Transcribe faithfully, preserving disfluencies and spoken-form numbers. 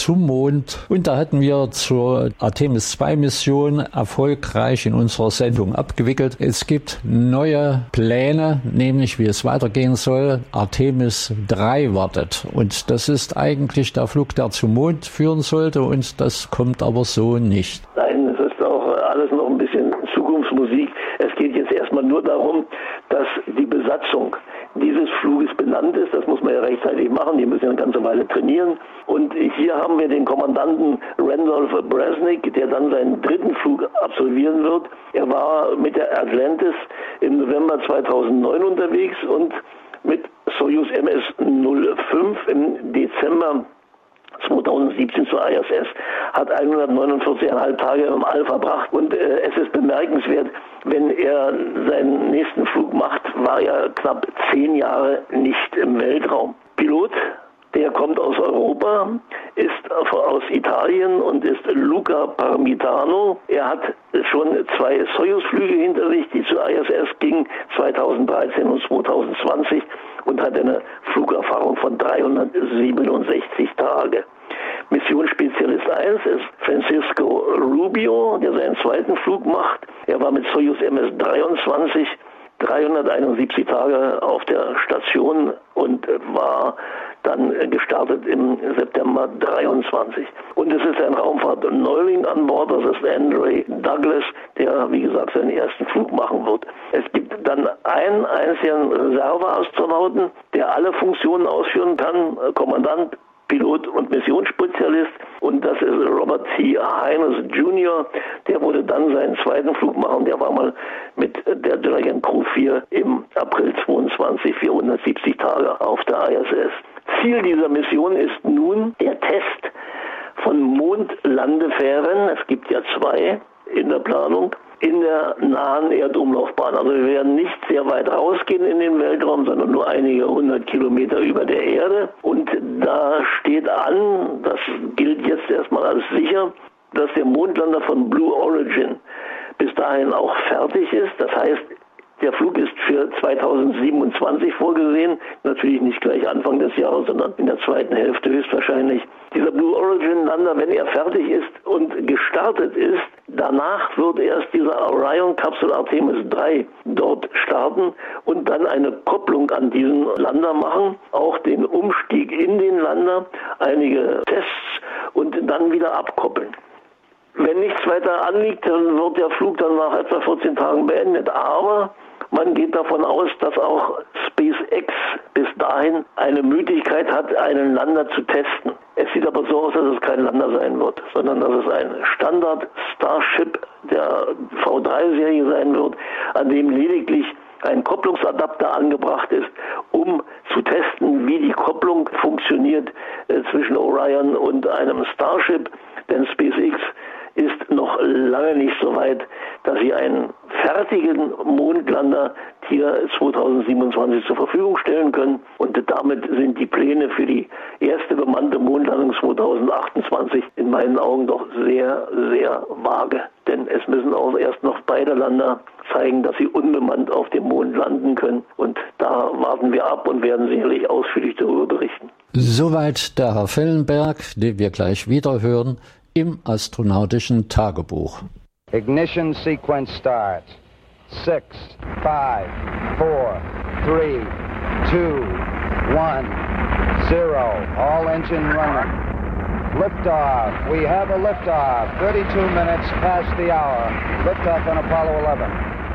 zum Mond. Und da hatten wir zur Artemis zwei Mission erfolgreich in unserer Sendung abgewickelt. Es gibt neue Pläne, nämlich wie es weitergehen soll. Artemis drei wartet. Und das ist eigentlich der Flug, der zum Mond führen sollte. Und das kommt aber so nicht. Nein, es ist auch alles noch ein bisschen Zukunftsmusik. Es geht jetzt erstmal nur darum, dass die Besatzung dieses Fluges benannt ist. Das muss man ja rechtzeitig machen. Die müssen ja eine ganze Weile trainieren. Und hier haben wir den Kommandanten Randolph Bresnik, der dann seinen dritten Flug absolvieren wird. Er war mit der Atlantis im November zweitausendneun unterwegs und mit Soyuz M S null fünf im Dezember zweitausendsiebzehn zur I S S, hat hundertneunundvierzig Komma fünf Tage im All verbracht. Und äh, es ist bemerkenswert, wenn er seinen nächsten Flug macht, war er knapp zehn Jahre nicht im Weltraum. Pilot, der kommt aus Europa, ist aus Italien und ist Luca Parmitano. Er hat schon zwei Soyuz-Flüge hinter sich, die zur I S S gingen, zweitausenddreizehn und zweitausendzwanzig, und hat eine Flugerfahrung von dreihundertsiebenundsechzig Tage. Missionsspezialist eins ist Francisco Rubio, der seinen zweiten Flug macht. Er war mit Soyuz M S dreiundzwanzig dreihunderteinundsiebzig Tage auf der Station und war dann gestartet im September dreiundzwanzig. Und es ist ein Raumfahrt-Neuling an Bord, das ist Andre Douglas, der, wie gesagt, seinen ersten Flug machen wird. Es gibt dann einen einzigen Reserveastronauten, der alle Funktionen ausführen kann, Kommandant, Pilot und Missionsspezialist, und das ist Robert C. Hines Junior Der wurde dann seinen zweiten Flug machen. Der war mal mit der Dragon Crew vier im April zweiundzwanzig vierhundertsiebzig Tage auf der I S S. Ziel dieser Mission ist nun der Test von Mondlandefähren, es gibt ja zwei in der Planung, in der nahen Erdumlaufbahn. Also wir werden nicht sehr weit rausgehen in den Weltraum, sondern nur einige hundert Kilometer über der Erde. Und da steht an, das gilt jetzt erstmal als sicher, dass der Mondlander von Blue Origin bis dahin auch fertig ist. Das heißt, der Flug ist für zweitausendsiebenundzwanzig vorgesehen, natürlich nicht gleich Anfang des Jahres, sondern in der zweiten Hälfte höchstwahrscheinlich. Dieser Blue Origin Lander, wenn er fertig ist und gestartet ist, danach wird erst dieser Orion-Kapsel Artemis drei dort starten und dann eine Kopplung an diesen Lander machen, auch den Umstieg in den Lander, einige Tests und dann wieder abkoppeln. Wenn nichts weiter anliegt, dann wird der Flug dann nach etwa vierzehn Tagen beendet. Aber man geht davon aus, dass auch SpaceX bis dahin eine Möglichkeit hat, einen Lander zu testen. Es sieht aber so aus, dass es kein Lander sein wird, sondern dass es ein Standard Starship der V drei Serie sein wird, an dem lediglich ein Kopplungsadapter angebracht ist, um zu testen, wie die Kopplung funktioniert äh, zwischen Orion und einem Starship. Denn SpaceX ist noch lange nicht so weit, dass sie einen fertigen Mondlander hier zweitausendsiebenundzwanzig zur Verfügung stellen können. Und damit sind die Pläne für die erste bemannte Mondlandung zweitausendachtundzwanzig in meinen Augen doch sehr, sehr vage. Denn es müssen auch erst noch beide Lander zeigen, dass sie unbemannt auf dem Mond landen können. Und da warten wir ab und werden sicherlich ausführlich darüber berichten. Soweit der Herr Fellenberg, den wir gleich wieder hören, im astronautischen Tagebuch. Ignition sequence starts. Six, five, four, three, two, one, zero. All engine running. Liftoff. We have a liftoff. thirty-two minutes past the hour. Liftoff on Apollo eleven.